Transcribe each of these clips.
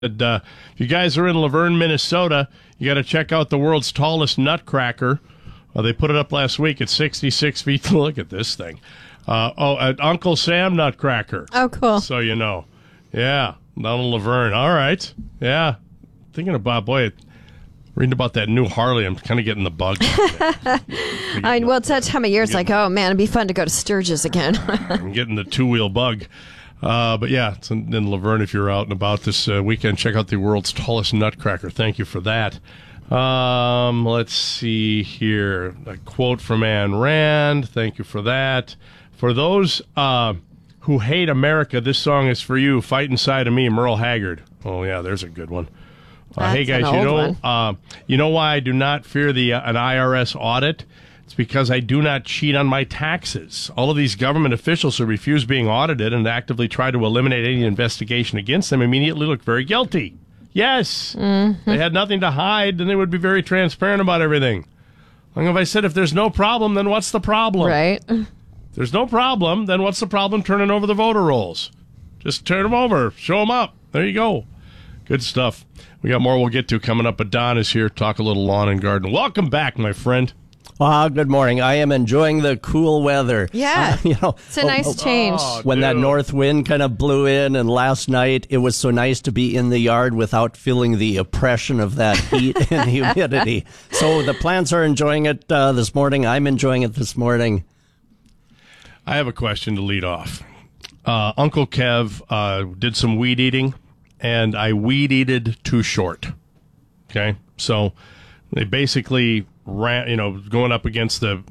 If you guys are in Laverne, Minnesota, you got to check out the world's tallest nutcracker. They put it up last week at 66 feet. Look at this thing. Uncle Sam Nutcracker. Oh, cool. So you know. Yeah, down in Laverne. All right. Yeah. Thinking about, reading about that new Harley, I'm kind of getting the bug. Well, it's that time of year. It's like, oh, man, it'd be fun to go to Sturgis again. I'm getting the two-wheel bug. But yeah, it's in Laverne if you're out and about this weekend. Check out the world's tallest nutcracker. Thank you for that. Let's see here. A quote from Ayn Rand. Thank you for that. For those who hate America, this song is for you. Fight Inside of Me, Merle Haggard. Oh, yeah, there's a good one. Hey, guys, you know why I do not fear an IRS audit? It's because I do not cheat on my taxes. All of these government officials who refuse being audited and actively try to eliminate any investigation against them immediately look very guilty. Yes. Mm-hmm. They had nothing to hide, then they would be very transparent about everything. Like if I said, if there's no problem, then what's the problem? Right. If there's no problem, then what's the problem turning over the voter rolls? Just turn them over. Show them up. There you go. Good stuff. We got more we'll get to coming up, but Don is here to talk a little lawn and garden. Welcome back, my friend. Good morning. I am enjoying the cool weather. Yeah, it's a nice change. When that north wind kind of blew in, and last night it was so nice to be in the yard without feeling the oppression of that heat and humidity. So the plants are enjoying it this morning. I'm enjoying it this morning. I have a question to lead off. Uncle Kev did some weed eating, and I weed-eated too short. Okay? So they basically ran, going up against our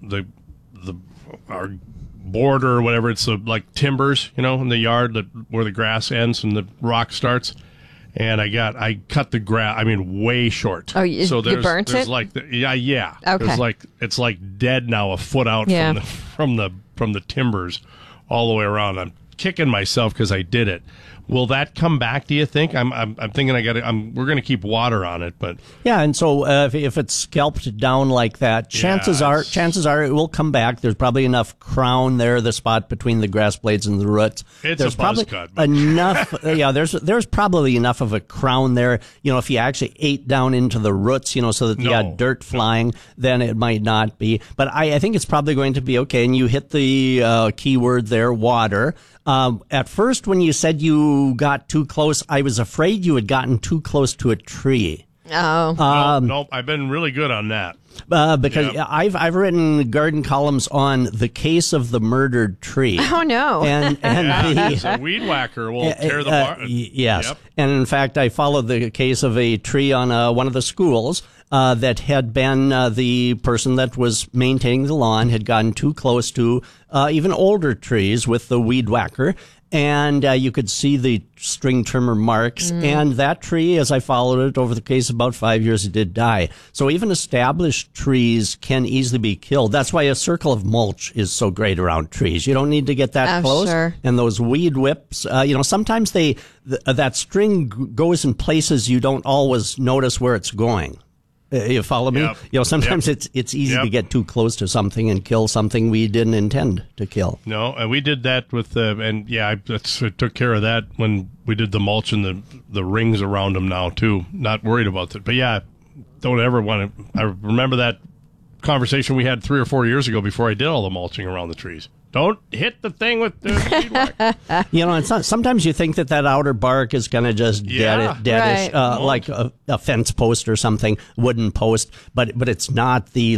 border or whatever. It's like timbers, in the yard where the grass ends and the rock starts. And I cut the grass. Way short. Oh, you burnt it? Yeah. Okay. It's like dead now, a foot out from the timbers, all the way around. I'm kicking myself because I did it. Will that come back, do you think? I'm thinking we're going to keep water on it, but yeah. And so if it's scalped down like that, chances are it will come back. There's probably enough crown there, the spot between the grass blades and the roots. There's probably enough. There's probably enough of a crown there. If you actually ate down into the roots, so that you had dirt flying, then it might not be. But I think it's probably going to be okay. And you hit the key word there, water. At first, when you said you got too close, I was afraid you had gotten too close to a tree. Oh. Nope. I've been really good on that. Because I've written garden columns on the case of the murdered tree. Oh, no. And a weed whacker will tear the bark. Yes. Yep. And in fact, I followed the case of a tree on one of the schools that had been the person that was maintaining the lawn had gotten too close to even older trees with the weed whacker. And you could see the string trimmer marks. And that tree, as I followed it over the case about 5 years, it did die. So even established trees can easily be killed. That's why a circle of mulch is so great around trees. You don't need to get that close. Sure. And those weed whips, sometimes that string goes in places you don't always notice where it's going. You follow me? Yep. Sometimes it's easy to get too close to something and kill something we didn't intend to kill. No, and we did that with I took care of that when we did the mulch and the rings around them now too. Not worried about that, but don't ever want to. I remember that conversation we had 3 or 4 years ago before I did all the mulching around the trees. Don't hit the thing with the weed whacker. It's not, sometimes you think that outer bark is going to just deadish, right. like a fence post or something, wooden post, but it's not. The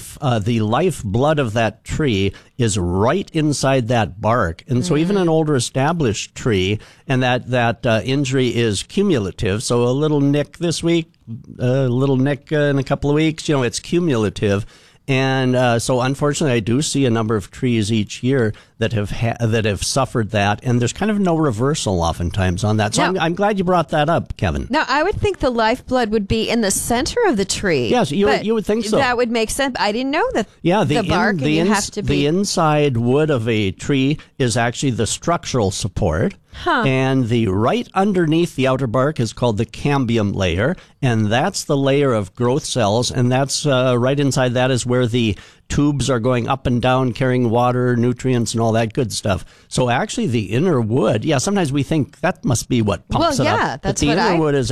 lifeblood of that tree is right inside that bark. And so even an older established tree, and that injury is cumulative. So a little nick this week, a little nick in a couple of weeks, it's cumulative. And so, unfortunately, I do see a number of trees each year that have suffered that, and there's kind of no reversal oftentimes on that. So I'm glad you brought that up, Kevin. Now, I would think the lifeblood would be in the center of the tree. Yes, you would think so. That would make sense. I didn't know that. Yeah, the inside wood of a tree is actually the structural support. And the right underneath the outer bark is called the cambium layer, and that's the layer of growth cells, and that's right inside that is where the tubes are going up and down, carrying water, nutrients, and all that good stuff. So actually the inner wood, sometimes we think that must be what pumps it up. That's but the what inner wood is